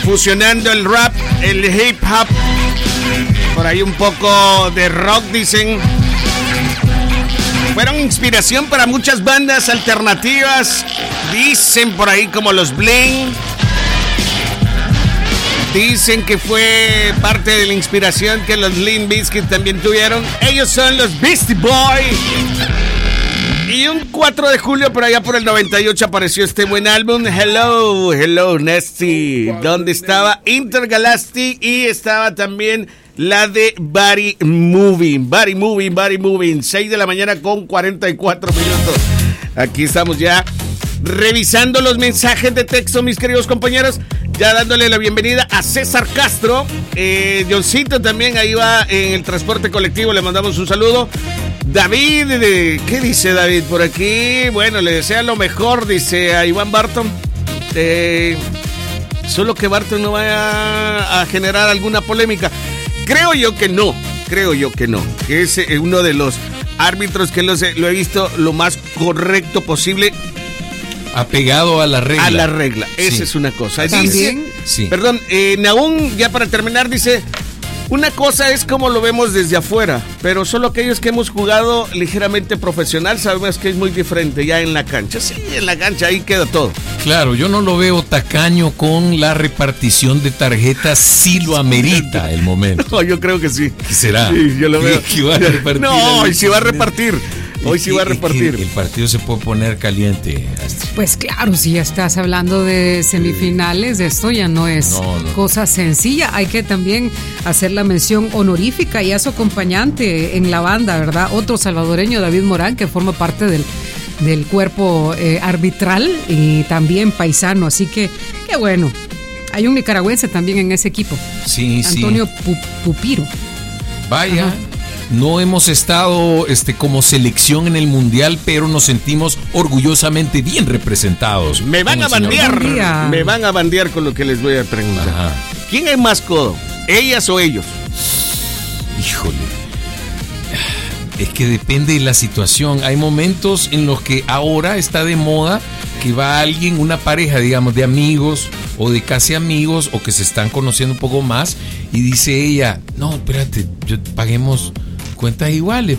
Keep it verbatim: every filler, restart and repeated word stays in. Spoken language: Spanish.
fusionando el rap, el hip hop, por ahí un poco de rock, dicen. Fueron inspiración para muchas bandas alternativas, dicen por ahí, como los Blink. Dicen que fue parte de la inspiración que los Limp Bizkit también tuvieron. Ellos son los Beastie Boys. Y un cuatro de julio, por allá por el noventa y ocho, apareció este buen álbum, Hello, Hello Nasty, donde estaba Intergalactic y estaba también la de Body Moving, Body Moving, Body Moving, seis de la mañana con cuarenta y cuatro minutos. Aquí estamos ya revisando los mensajes de texto, mis queridos compañeros, ya dándole la bienvenida a César Castro, eh, Johncito también ahí va en el transporte colectivo, le mandamos un saludo. David, ¿qué dice David por aquí? Bueno, le desea lo mejor, dice a Iván Barton. Eh, solo que Barton no vaya a generar alguna polémica. Creo yo que no, creo yo que no. Que es uno de los árbitros que lo, lo he visto lo más correcto posible. Apegado a la regla. A la regla, esa sí. Es una cosa. También. Dice, sí. Perdón, eh, Nahum, ya para terminar, dice... Una cosa es como lo vemos desde afuera, pero solo aquellos que hemos jugado ligeramente profesional sabemos que es muy diferente ya en la cancha. Sí, en la cancha ahí queda todo. Claro, yo no lo veo tacaño con la repartición de tarjetas si lo amerita el momento. No, yo creo que sí. ¿Qué será? Sí, yo lo veo. ¿Qué va a repartir? No, hoy sí va a repartir. Hoy sí va a repartir. El partido se puede poner caliente, Astrid. Pues claro, si ya estás hablando de semifinales, esto ya no es no, no. cosa sencilla. Hay que también hacer la mención honorífica y a su acompañante en la banda, ¿verdad? Otro salvadoreño, David Morán, que forma parte del, del cuerpo eh, arbitral y también paisano. Así que, qué bueno. Hay un nicaragüense también en ese equipo. Sí, Antonio sí. Pu- Pupiro. Vaya. Ajá. No hemos estado este, como selección en el mundial, pero nos sentimos orgullosamente bien representados. Me van a bandear, me van a bandear con lo que les voy a preguntar. Ajá. ¿Quién es más codo? ¿Ellas o ellos? Híjole. Es que depende de la situación. Hay momentos en los que ahora está de moda que va alguien, una pareja, digamos, de amigos o de casi amigos o que se están conociendo un poco más y dice ella, no, espérate, yo, paguemos cuentas iguales.